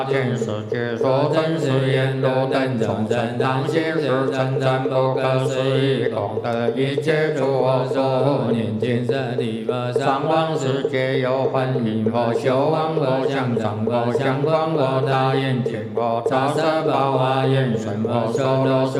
见识解说真实言路等众生，当心是真正不可思议功德，一切诸我所念尽舍利弗，上往世界有幻影佛，修王佛相藏佛相光佛大眼见佛，照色宝华严顺佛，手罗